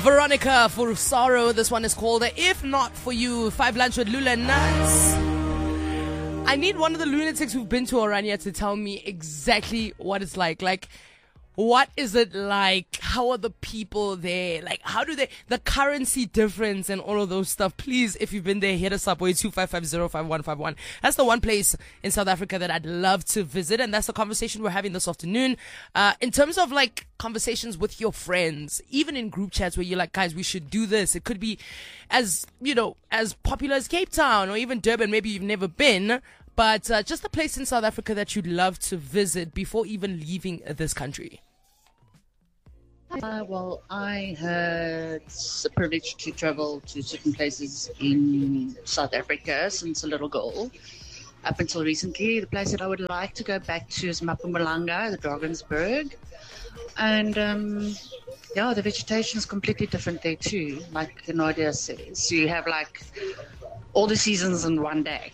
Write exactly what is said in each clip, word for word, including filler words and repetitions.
Veronica for Sorrow. This one is called If Not For You. Five Lunch with Lula Nuts. I need one of the lunatics who've been to Orania to tell me exactly what it's like. Like, what is it like? How are the people there? Like, how do they, the currency difference and all of those stuff. Please, if you've been there, hit us up. We're two five five zero five one five one. That's the one place in South Africa that I'd love to visit. And that's the conversation we're having this afternoon. Uh, in terms of like conversations with your friends, even in group chats where you're like, guys, we should do this. It could be as, you know, as popular as Cape Town or even Durban. Maybe you've never been. But uh, just a place in South Africa that you'd love to visit before even leaving this country. Uh, well, I had the privilege to travel to certain places in South Africa since a little girl. Up until recently, the place that I would like to go back to is Mpumalanga, the Drakensberg. And, um, yeah, the vegetation is completely different there too, like Nadia says. So you have, like, all the seasons in one day.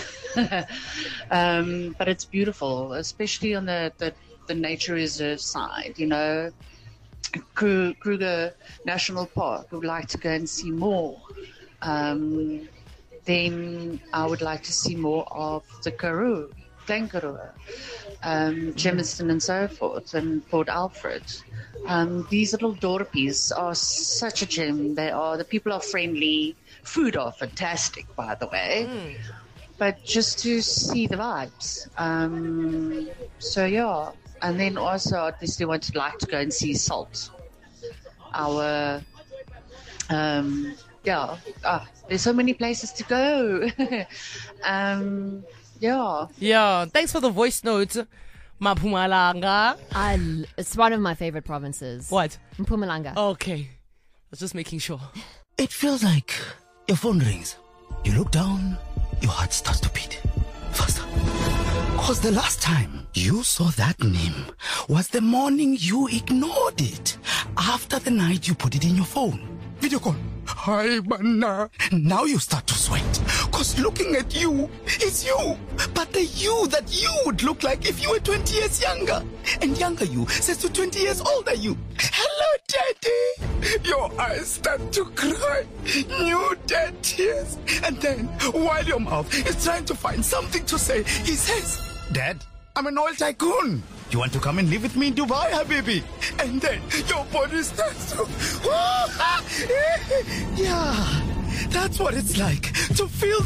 um, but it's beautiful, especially on the, the, the nature reserve side, you know. Kruger National Park, would like to go and see more. Um, then I would like to see more of the Karoo, Glenkaroo, um, Germiston and so forth, and Port Alfred. Um, these little dorpies are such a gem. They are, the people are friendly. Food are fantastic, by the way. Mm. But just to see the vibes. Um, so, yeah. And then also, obviously, I would like to go and see Salt. Our, um, yeah, ah, there's so many places to go. um, yeah. Yeah, thanks for the voice note, Mpumalanga. I, it's one of my favorite provinces. What? Mpumalanga. Okay. I was just making sure. It feels like your phone rings. You look down, your heart starts to beat faster. Because the last time you saw that name was the morning you ignored it after the night you put it in your phone. Video call. Hi, Manna. Now you start to sweat. Because looking at you is you. But the you that you would look like if you were twenty years younger. And younger you says to twenty years older you, hello, Daddy. Your eyes start to cry. New dead tears. And then, while your mouth is trying to find something to say, he says, Dad, I'm an oil tycoon. You want to come and live with me in Dubai, Habibi? And then your body starts to... Yeah, that's what it's like to feel